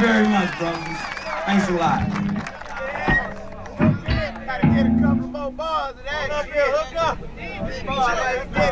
very much, brothers. Thanks a lot. Gotta get a couple more bars of that. Hook up.